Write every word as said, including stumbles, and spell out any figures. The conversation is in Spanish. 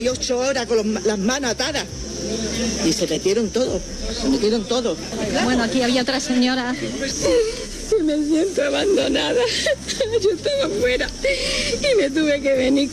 Y ocho horas con los, las manos atadas. Y se metieron todos, se metieron todos. Bueno, aquí había otra señora. Me siento abandonada. Yo estaba afuera y me tuve que venir.